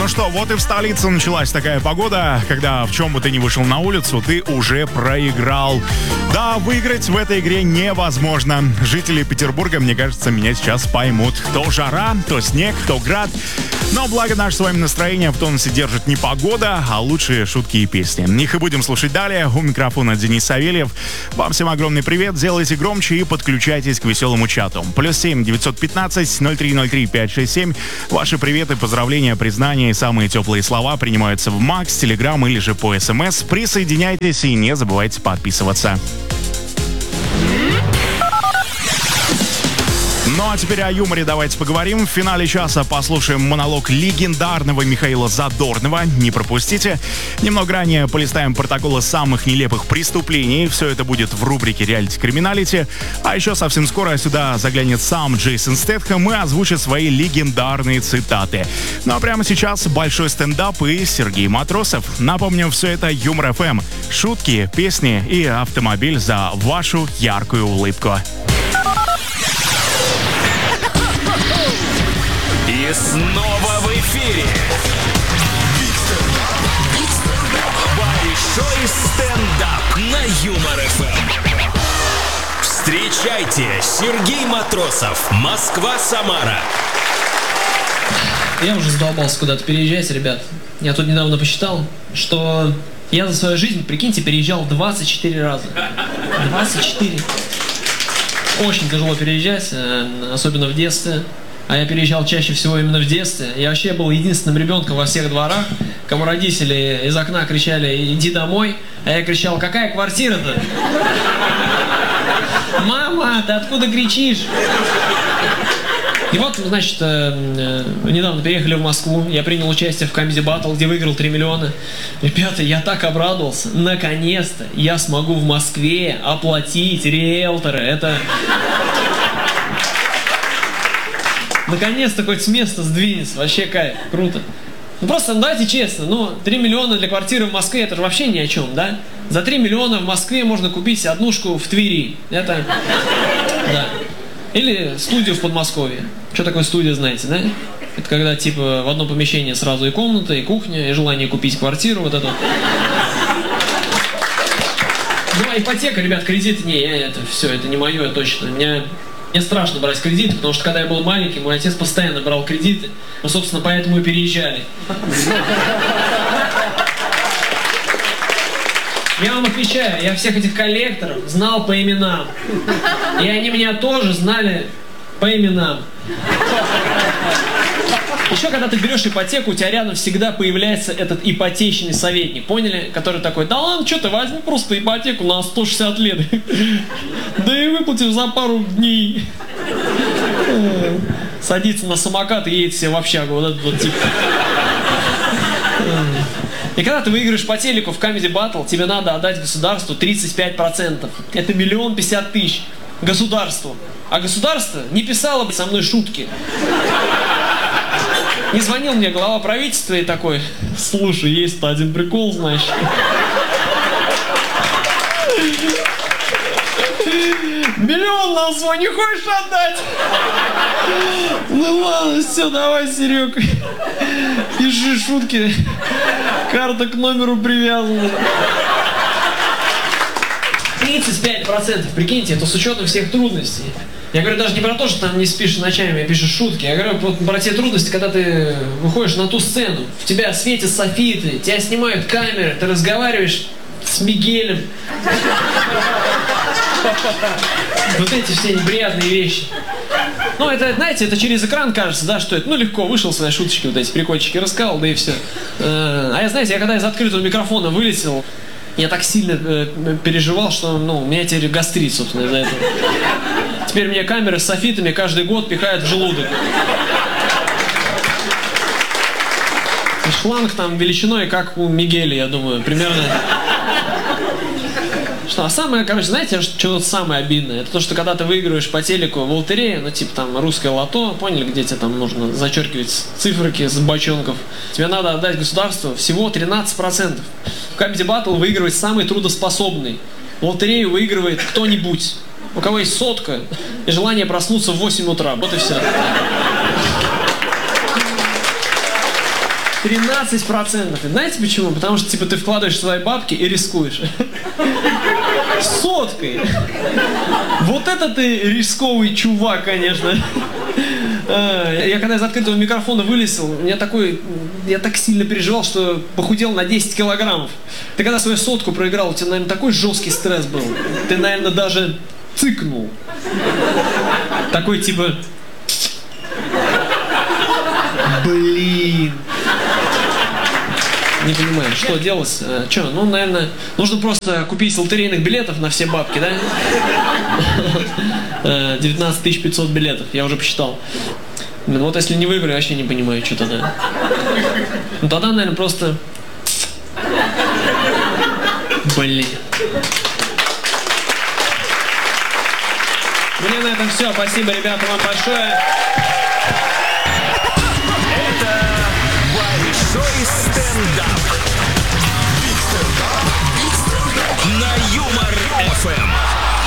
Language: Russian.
Ну что, вот и в столице началась такая погода, когда в чем бы ты ни вышел на улицу, ты уже проиграл. Да, выиграть в этой игре невозможно. Жители Петербурга, мне кажется, меня сейчас поймут. То жара, то снег, то град. Но благо наше с вами настроение в тонусе держит не погода, а лучшие шутки и песни. Их и будем слушать далее. У микрофона Денис Савельев. Вам всем огромный привет. Делайте громче и подключайтесь к веселому чату. +7 915 0303 567. Ваши приветы, поздравления, признания и самые теплые слова принимаются в Макс, Телеграм или же по СМС. Присоединяйтесь и не забывайте подписываться. Ну а теперь о юморе давайте поговорим. В финале часа послушаем монолог легендарного Михаила Задорнова. Не пропустите. Немного ранее полистаем протоколы самых нелепых преступлений. Все это будет в рубрике «Реалити-криминалити». А еще совсем скоро сюда заглянет сам Джейсон Стэтхэм и озвучит свои легендарные цитаты. Ну а прямо сейчас большой стендап и Сергей Матросов. Напомню, все это Юмор ФМ. Шутки, песни и автомобиль за вашу яркую улыбку. И снова в эфире большой стендап на Юмор ФМ. Встречайте, Сергей Матросов, Москва-Самара. Я уже задолбался куда-то переезжать, ребят. Я тут недавно посчитал, что я за свою жизнь, прикиньте, переезжал 24 раза. 24. Очень тяжело переезжать, особенно в детстве. А я переезжал чаще всего именно в детстве. Я вообще был единственным ребенком во всех дворах, кому родители из окна кричали «иди домой», а я кричал «какая квартира-то?» «Мама, ты откуда кричишь?» И вот, значит, недавно переехали в Москву, я принял участие в Comedy Battle, где выиграл 3 миллиона. Ребята, я так обрадовался. Наконец-то я смогу в Москве оплатить риэлтора. Это... Наконец-то хоть с места сдвинется. Вообще кайф, круто. Ну просто, давайте честно, 3 миллиона для квартиры в Москве, это же вообще ни о чем, да? За 3 миллиона в Москве можно купить однушку в Твери. Это... Да. Или студию в Подмосковье. Что такое студия, знаете, да? Это когда, типа, в одном помещении сразу и комната, и кухня, и желание купить квартиру, вот это. Ну, а ипотека, ребят, кредит, это все, это не мое, точно. Мне страшно брать кредиты, потому что когда я был маленький, мой отец постоянно брал кредиты. Мы, собственно, поэтому и переезжали. Я вам отвечаю, я всех этих коллекторов знал по именам. И они меня тоже знали по именам. Еще когда ты берешь ипотеку, у тебя рядом всегда появляется этот ипотечный советник, поняли? Который такой: да ладно, что ты, возьми просто ипотеку на 160 лет. Да и выплатишь за пару дней. Садится на самокат и едет себе в общагу. Вот этот вот тип. И когда ты выиграешь по телеку в Comedy Battle, тебе надо отдать государству 35%. Это 1 050 000 государству. А государство не писало бы со мной шутки. Не звонил мне глава правительства и такой: слушай, есть один прикол, значит. 1 миллион нам свой не хочешь отдать? Ну ладно, все, давай, Серег. Пиши шутки. Карта к номеру привязана. 35%, прикиньте, это с учетом всех трудностей. Я говорю даже не про то, что там не спишь ночами, а пишешь шутки. Я говорю про те трудности, когда ты выходишь на ту сцену, в тебя светят софиты, тебя снимают камеры, ты разговариваешь с Мигелем. Вот эти все неприятные вещи. Ну, это, знаете, это через экран кажется, да, что это, легко, вышел свои шуточки, вот эти прикольчики рассказал, да и все. А я, знаете, когда из открытого микрофона вылетел, я так сильно переживал, что, у меня теперь гастрит, собственно, из-за этого. Теперь мне камеры с софитами каждый год пихают в желудок. И шланг там величиной, как у Мигеля, я думаю, примерно. Что, а самое, знаете, что самое обидное? Это то, что когда ты выигрываешь по телеку в лотерею, типа там русское лото, поняли, где тебе там нужно зачеркивать циферки с бочонков, тебе надо отдать государству всего 13%. В Comedy Battle выигрывает самый трудоспособный. В лотерею выигрывает кто-нибудь. У кого есть сотка и желание проснуться в 8 утра. Вот и все. 13%. И знаете почему? Потому что, типа, ты вкладываешь свои бабки и рискуешь. Соткой. Вот это ты рисковый чувак, конечно. Я когда из открытого микрофона вылезал, я так сильно переживал, что похудел на 10 килограммов. Ты когда свою сотку проиграл, у тебя, наверное, такой жесткий стресс был. Ты, наверное, даже цыкнул. Такой типа... Блин. Не понимаю, что делать? Че, ну, наверное, нужно просто купить лотерейных билетов на все бабки, да? 19 500 билетов, я уже посчитал. Ну вот если не выиграю, вообще не понимаю, что тогда. Ну тогда, наверное, просто... Блин. Мне на этом все. Спасибо, ребята, вам большое. Это большой стендап на Юмор ФМ.